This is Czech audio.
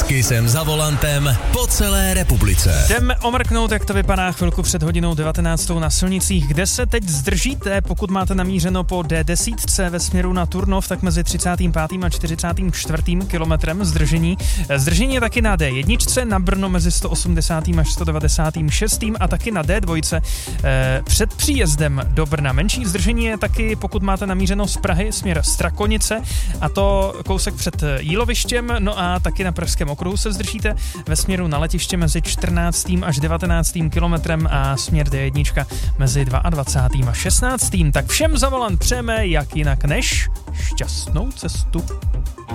S Kissem za volantem po celé republice. Jdeme omrknout, jak to vypadá chvilku před hodinou 19. na silnicích, kde se teď zdržíte. Pokud máte namířeno po D10 ve směru na Turnov, tak mezi 35. a 44. kilometrem zdržení. Zdržení je taky na D1 na Brno mezi 180. až 196. a taky na D2 před příjezdem do Brna. Menší zdržení je taky, pokud máte namířeno z Prahy směr Strakonice, a to kousek před Jílovištěm, no a taky na Pražském okruhu se zdržíte ve směru na letiště mezi 14. až 19. kilometrem a směr D1 mezi 22. a 16. Tak všem za volant přejeme jak jinak než šťastnou cestu.